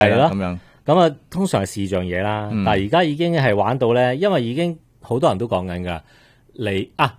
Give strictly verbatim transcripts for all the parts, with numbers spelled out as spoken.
係咯咁樣。 咁啊，通常係視像嘢啦， 嗯、 但係而家已經係玩到咧，因為已經好多人都講緊噶，你啊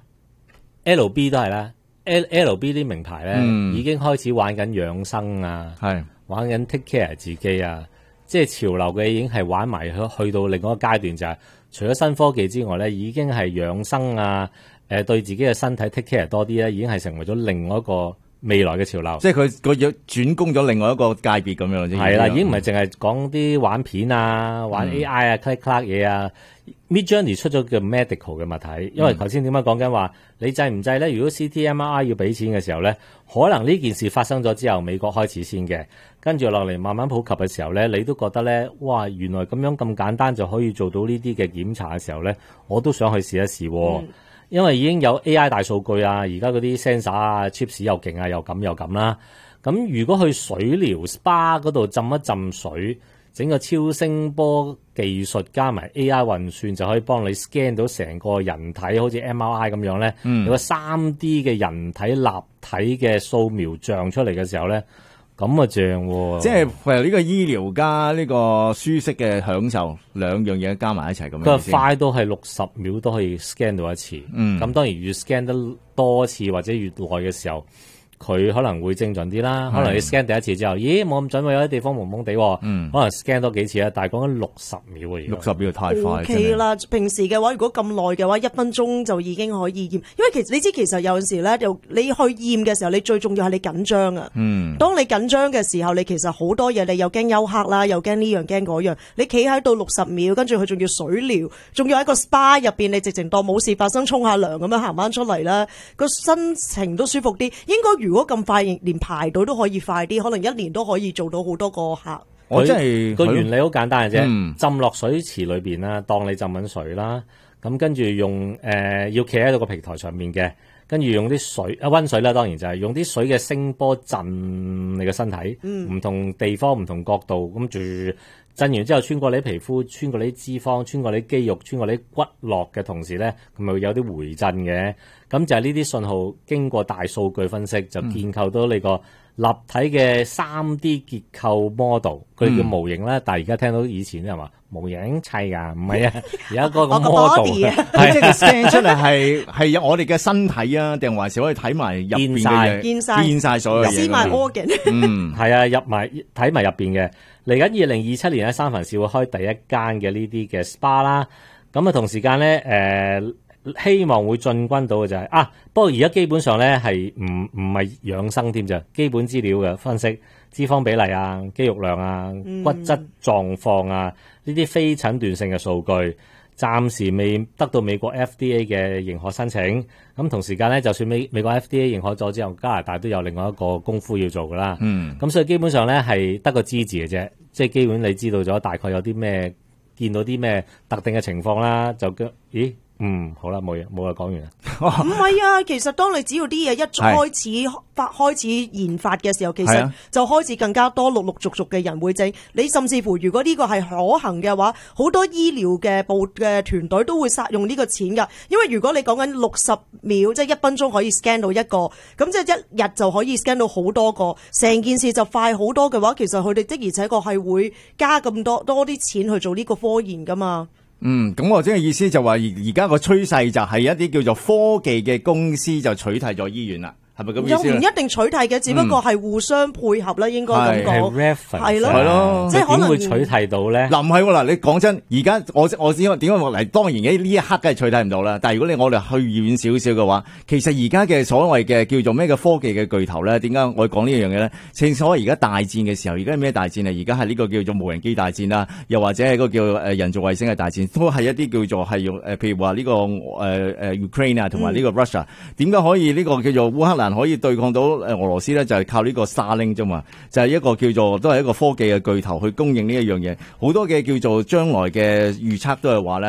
L B 都係啦 ，L L B 啲名牌咧、嗯、已經開始玩緊養生啊， 係玩緊 take care 自己啊，即係潮流嘅已經係玩埋去去到另外一個階段，就係、是、除咗新科技之外咧，已經係養生啊，誒、呃、對自己嘅身體 take care 多啲咧，已經係成為咗另外一個未來嘅潮流， 即係佢個嘢轉攻咗另外一個界別咁樣啫。 係啦，已經唔係淨係講啲玩片啊、玩 A I 啊、click click 嘢啊。Midjourney 出咗個 medical 嘅物體，因為頭先點解講緊話你制唔制咧？如果 C T M R I 要俾錢嘅時候咧，可能呢件事發生咗之後，美國開始先嘅，跟住落嚟慢慢普及嘅時候咧，你都覺得咧，哇，原來咁樣咁簡單就可以做到呢啲嘅檢查嘅時候咧，我都想去試一試喎。嗯，因為已經有 A I 大數據啊，而家嗰啲 sensor 啊、chips 又勁啊，又咁又咁啦。咁如果去水療 S P A 嗰度浸一浸水，整個超聲波技術加埋 A I 運算，就可以幫你 scan 到成個人體，好似 M R I 咁樣咧，嗯、有個三 D 嘅人體立體嘅掃描像出嚟嘅時候咧，咁啊正喎！ 即係誒呢個醫療加呢個舒適嘅享受，兩樣嘢加埋一齊咁樣。 佢快到係六十秒都可以 scan 到一次。嗯，咁當然越 scan 得多次或者越耐嘅時候，佢可能會精準啲啦，可能你 scan 第一次之後，咦冇咁準喎，有啲地方蒙蒙地，嗯，可能 scan 多幾次啦，但係講緊六十秒嘅， 六十秒太快。 O K 啦，平時嘅話，如果咁耐嘅話，一分鐘就已經可以驗，因為其實你知其實有陣時咧，就你去驗嘅時候，你最重要係你緊張啊。嗯，當你緊張嘅時候，你其實好多嘢，你又驚休克啦，又驚呢樣驚嗰樣，你企喺度六十秒，跟住佢仲要水療，仲要喺個 S P A 入邊，你直情當冇事發生，沖下涼咁樣行翻出嚟啦，個心情都舒服啲。應該如果咁快，連排隊都可以快啲，可能一年都可以做到好多個客。 我真係個原理好簡單嘅啫， 嗯、浸落水池裏邊啦，當你浸緊水啦，咁跟住用誒、呃、要企喺度個平台上面嘅，跟住用啲水啊溫水啦，當然就係用啲水嘅聲波震你個身體，唔、嗯、同地方唔同角度咁住。震完之後穿過你皮膚，穿過你啲脂肪，穿過你肌肉，穿過你骨骼嘅同時咧，佢咪會有啲回震嘅。咁就係呢啲信號經過大數據分析，就建構到你個立體嘅 三 D 結構 model，佢哋叫模型啦。嗯、但係而家聽到以前啲人話模型砌㗎，唔係啊，而家嗰個 model 啊， 係即係 scan 出嚟係係有我哋嘅身體啊，定還是可以睇埋入邊嘅嘢， 見晒見晒所有嘢， 知埋 organ。 嗯，係啊，入埋睇埋入邊嘅。嚟緊二零二七年喺三藩市會開第一間嘅呢啲嘅 S P A 啦，咁啊同時間咧誒希望會進軍到嘅就係、是、啊，不過而家基本上咧係唔唔係養生添咋，基本資料嘅分析脂肪比例啊、肌肉量啊、骨質狀況啊呢啲非診斷性嘅數據。暫時未得到美國 F D A 嘅認可申請，咁同時間咧，就算美美國 F D A 認可咗之後，加拿大都有另外一個功夫要做噶啦。嗯，咁所以基本上咧係得個知字嘅啫，即係基本你知道咗大概有啲咩，見到啲咩特定嘅情況啦，就咦嗯好啦，冇嘢冇啦，講完啦。 唔係啊，其實當你只要啲嘢一開始發開始研發嘅時候，其實就開始更加多陸陸續續嘅人會整。你甚至乎如果呢個係可行嘅話，好多醫療嘅部嘅團隊都會殺用呢個錢噶。因為如果你講緊六十秒，即係一分鐘可以 scan 到一個，咁即係一日就可以 scan 到好多個，成件事就快好多嘅話，其實佢哋的而且確係會加咁多多啲錢去做呢個科研噶嘛。 嗯，咁我即係意思就話而而家個趨勢就係一啲叫做科技嘅公司就取替咗醫院啦。係咪咁意思？又唔一定取替嘅，只不過係互相配合啦，應該咁講。係咯， 係咯， 即係可能會取替到咧。 嗱，唔係喎，嗱，你講真，而家我我點點解落嚟？當然嘅呢一刻梗係取替唔到啦。但係如果你我哋去遠少少嘅話，其實而家嘅所謂嘅叫做咩嘅科技嘅巨頭咧，點解我講呢樣嘢咧？正所謂而家大戰嘅時候，而家係咩大戰啊？而家係呢個叫做無人機大戰啦，又或者係個叫誒人造衛星嘅大戰，都係一啲叫做係用誒，譬如話呢個誒誒 Ukraine 啊，同埋呢個 Russia，點解可以呢個叫做烏克蘭可以對抗到？誒，俄羅斯咧就係靠呢個 Starlink 啫嘛，就係一個叫做都係一個科技嘅巨頭去供應呢一樣嘢，好多嘅叫做將來嘅預測都係話咧，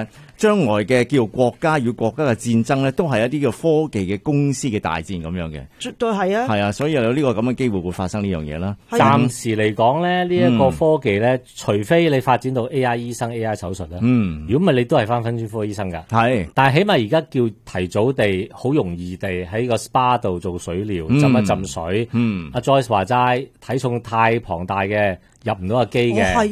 將來嘅叫國家與國家嘅戰爭咧，都係一啲嘅科技嘅公司嘅大戰咁樣嘅。 絕對係啊。 係啊，所以有呢個咁嘅機會會發生呢樣嘢啦。 暫時嚟講咧，呢、這、一個科技咧，嗯、除非你發展到 A I 醫生、A I 手術啦。嗯，如果唔係，你都係翻分專科醫生㗎。係，但係起碼而家叫提早地，好容易地喺個 S P A 度做水療，嗯、浸一浸水。嗯，阿 Joyce 話齋，體重太龐大嘅。入唔到個機嘅。